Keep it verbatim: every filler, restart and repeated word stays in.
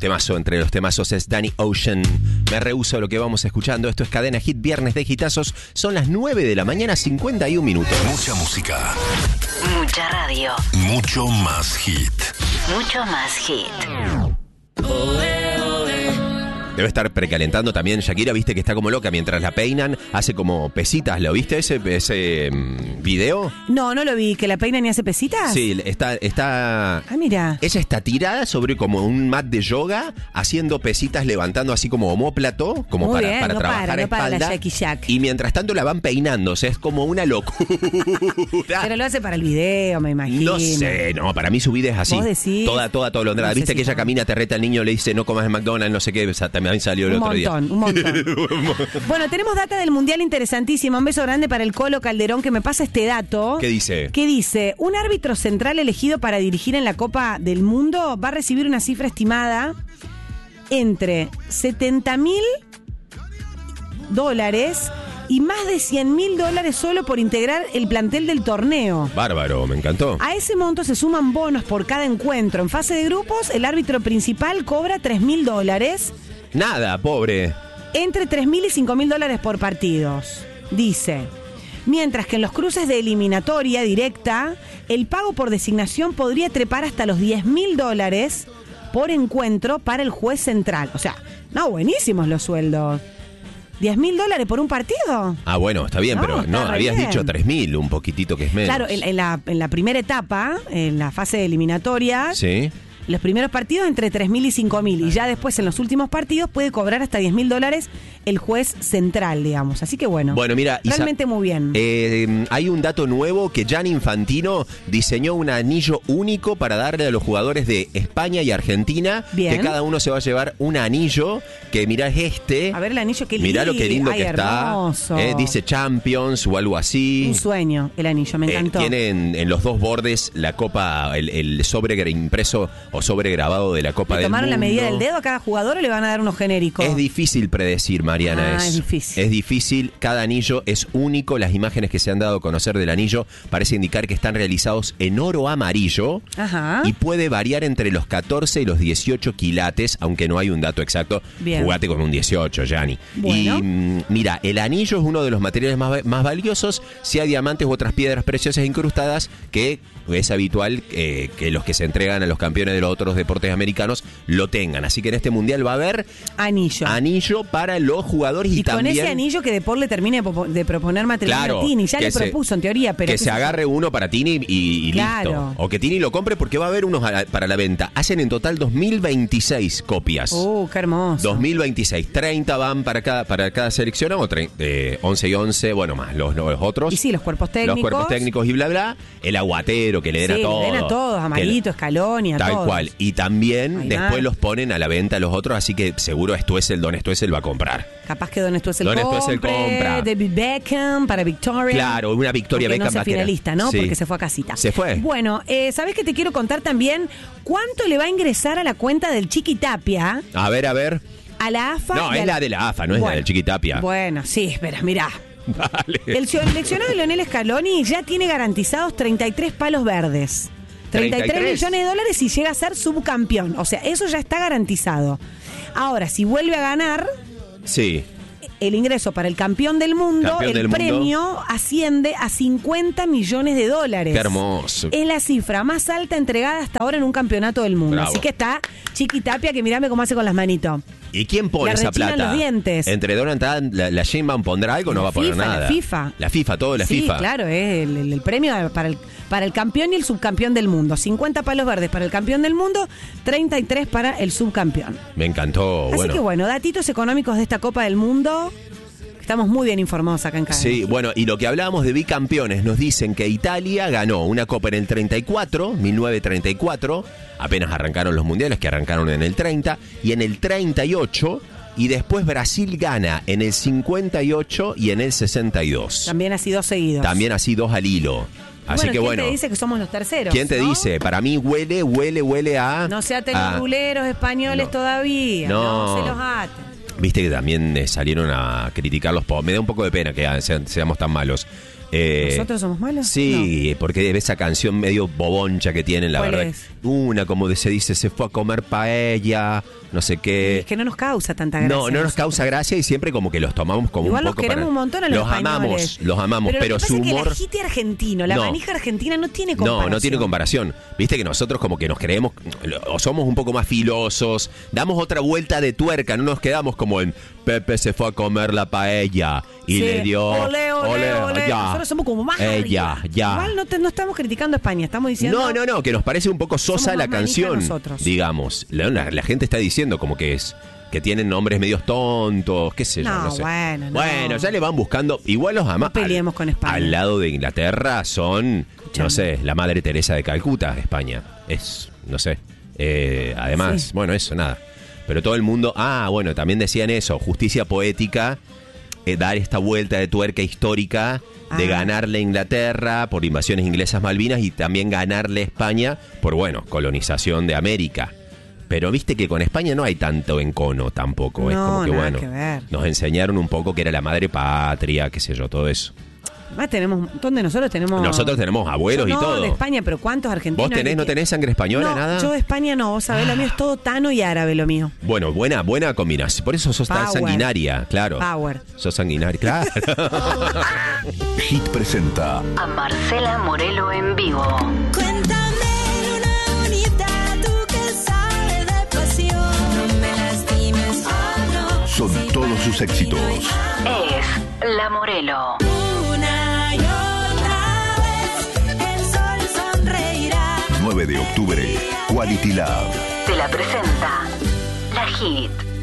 temazo entre los temazos es Danny Ocean. Me rehúso lo que vamos escuchando. Esto es Cadena Hit, viernes de hitazos. Son las nueve de la mañana, cincuenta y un minutos. Mucha música. Mucha radio. Mucho más hit. Mucho más hit. Debe estar precalentando también Shakira, viste que está como loca mientras la peinan, hace como pesitas. ¿Lo viste ese, ese um, video? No, no lo vi. ¿Que la peinan y hace pesitas? Sí, está, está... Ah, mira. Ella está tirada sobre como un mat de yoga, haciendo pesitas, levantando así como omóplato, como Muy para, bien, para no trabajar para, no para espalda. la Jackie Jack. Y mientras tanto la van peinando, o sea, es como una locura. Pero lo hace para el video, me imagino. No sé, no, para mí su vida es así. ¿Vos decís? Toda, toda, toda londrada. No sé Viste si que ella fue. camina, te reta al niño, le dice no comas en McDonald's, no sé qué, o sea, también salió el Un otro montón, día. un montón. Bueno, tenemos data del Mundial interesantísima. Un beso grande para el Colo Calderón que me pasa este dato. ¿Qué dice? ¿Qué dice? Un árbitro central elegido para dirigir en la Copa del Mundo va a recibir una cifra estimada entre setenta mil dólares y más de cien mil dólares solo por integrar el plantel del torneo. Bárbaro, me encantó. A ese monto se suman bonos por cada encuentro. En fase de grupos, el árbitro principal cobra tres mil dólares. Nada, pobre. Entre tres mil y cinco mil dólares por partidos, dice. Mientras que en los cruces de eliminatoria directa, el pago por designación podría trepar hasta los diez mil dólares por encuentro para el juez central. O sea, no, buenísimos los sueldos. ¿diez mil dólares por un partido? Ah, bueno, está bien, No, pero está no, re habías bien. dicho tres mil, un poquitito que es menos. Claro, en, en la, en la primera etapa, en la fase de eliminatoria, Sí. los primeros partidos entre tres mil y cinco mil. Y ya después en los últimos partidos puede cobrar hasta diez mil dólares el juez central, digamos. Así que bueno, Bueno, mira, Isa, realmente muy bien. eh, hay un dato nuevo que Gianni Infantino diseñó un anillo único para darle a los jugadores de España y Argentina. Bien. Que cada uno se va a llevar un anillo que mirá es este. A ver el anillo, qué lindo. Mirá lo que lindo Ay, que hermoso. está. Eh, dice Champions o algo así. Un sueño, el anillo, me Eh, encantó. tiene en, en los dos bordes la copa, el, el sobre impreso o sobre grabado de la Copa ¿Le del tomaron Mundo. la medida del dedo a cada jugador o le van a dar unos genéricos? Es difícil predecir, Mariana. Ah, es, es difícil. Es difícil. Cada anillo es único. Las imágenes que se han dado a conocer del anillo parece indicar que están realizados en oro amarillo. Ajá. Y puede variar entre los catorce y los dieciocho quilates, aunque no hay un dato exacto. Bien. Jugate con un dieciocho, Gianni. Bueno. Y mm, mira, el anillo es uno de los materiales más, más valiosos. Si hay diamantes u otras piedras preciosas incrustadas, que es habitual eh, que los que se entregan a los campeones de los otros deportes americanos lo tengan. Así que en este mundial va a haber Anillo. anillo para los jugadores y, y con también ese anillo que Depor le termine de, popo- de proponer matrimonio Claro, a Tini. Ya que le se- propuso en teoría, pero... que qué se sé yo. agarre uno para Tini y, y Claro. listo. O que Tini lo compre porque va a haber unos a la- para la venta. Hacen en total dos mil veintiséis copias. Uh, qué hermoso. dos mil veintiséis. treinta van para cada, para cada seleccionado, o tre- eh, once y once, bueno, más los, los otros. Y sí, los cuerpos técnicos. Los cuerpos técnicos y bla, bla. El aguatero que le den Sí, a todos. le den a todos, a Marito, Que- Scaloni, a Tal todos. cual. Y también Aymar. después los ponen a la venta a los otros, así que seguro Stuessel, Don Stuessel va a comprar. Capaz que Don Stuessel Don compre, Stuessel compra. David Beckham para Victoria. Claro, una Victoria Porque Beckham no va sea a querer. finalista, ¿no? Sí. Porque se fue a casita. Se fue. Bueno, eh, ¿sabés qué te quiero contar también? ¿Cuánto le va a ingresar a la cuenta del Chiqui Tapia, A ver, a ver. a la A F A? No, y es a la de la A F A, no es la del Chiquitapia. Bueno, sí, espera, mirá. Dale. El seleccionado de Lionel Scaloni ya tiene garantizados treinta y tres palos verdes. treinta y tres treinta y tres millones de dólares y llega a ser subcampeón. O sea, eso ya está garantizado. Ahora, si vuelve a ganar, Sí. el ingreso para el campeón del mundo, Campeón el del mundo. premio asciende a cincuenta millones de dólares. Qué hermoso. Es la cifra más alta entregada hasta ahora en un campeonato del mundo. Bravo. Así que está Chiqui Tapia, que mirame cómo hace con las manitos. ¿Y quién pone Le esa rechinan plata? los dientes. Entre Donald Trump, la, la Sheinbaum pondrá algo, no va a poner FIFA, nada. La FIFA. La FIFA, todo la sí, FIFA. claro, es el, el- el premio para el, para el campeón y el subcampeón del mundo. cincuenta palos verdes para el campeón del mundo, treinta y tres para el subcampeón. Me encantó. Así bueno. que bueno, datitos económicos de esta Copa del Mundo. Estamos muy bien informados acá en Cadena. Sí, bueno, y lo que hablábamos de bicampeones, nos dicen que Italia ganó una copa en el treinta y cuatro, mil novecientos treinta y cuatro, apenas arrancaron los mundiales, que arrancaron en el treinta, y en el treinta y ocho, y después Brasil gana en el cincuenta y ocho y en el sesenta y dos. También así dos seguidos. También así dos al hilo. Así bueno, que ¿quién bueno. te dice que somos los terceros? ¿Quién te ¿no? dice? Para mí huele, huele, huele a... No se aten a- los ruleros españoles No. todavía. No. No se los aten. Viste que también eh, salieron a criticar los po- Me da un poco de pena que ah, sean- seamos tan malos. Eh, ¿Nosotros somos malos? Sí, no. Porque esa canción medio boboncha que tienen, la ¿Cuál verdad. es? Una, como se dice, se fue a comer paella, no sé qué. Es que no nos causa tanta gracia. No, no nos causa gracia y siempre como que los tomamos como Igual un poco los queremos para... un montón a los Los españoles. amamos, los amamos, pero, pero, lo que su pasa humor... es que el ajite argentino, la No. manija argentina no tiene comparación. No, no tiene comparación. Viste que nosotros como que nos creemos, o somos un poco más filosos, damos otra vuelta de tuerca, no nos quedamos como en Pepe se fue a comer la paella y Sí. le dio... Ole, ole, ole. ya. Nosotros somos como más Ella, arriba. ya. Igual no, te- no estamos criticando a España, estamos diciendo... No, no, no, que nos parece un poco sosa Somos la más manija canción, nosotros. digamos. La, la- la gente está diciendo como que es que tienen nombres medios tontos, qué sé yo, No, no sé. bueno, no. Bueno, ya le van buscando, igual los ama. No peleemos al, con España. Al lado de Inglaterra son, Escuchame. no sé, la Madre Teresa de Calcuta, España. Es, no sé. Eh, además, Sí. bueno, eso, nada. Pero todo el mundo, ah, bueno, también decían eso, justicia poética, eh, dar esta vuelta de tuerca histórica de Ah. ganarle a Inglaterra por invasiones inglesas Malvinas y también ganarle a España por, bueno, colonización de América. Pero viste que con España no hay tanto encono tampoco. es No, como que, nada bueno, que ver. nos enseñaron un poco que era la madre patria, qué sé yo, todo eso. Además tenemos un montón de nosotros tenemos... Nosotros tenemos abuelos Yo y no, todo. de España, pero ¿cuántos argentinos? ¿Vos tenés, que no tienen? tenés sangre española, No, nada? yo de España no, vos sabés, lo mío es todo tano y árabe, lo mío. Bueno, buena, buena combinación. Por eso sos tan Power. sanguinaria, claro. Power. Sos sanguinaria, claro. Hit presenta A Marcela Morelo en vivo. Cuéntame una bonita, tú que sabes de pasión. No me lastimes, oh no. Son todos sus éxitos. Es La Morelo. Una y otra vez, el sol sonreirá. nueve de octubre, Quality Love. Te la presenta La Hit.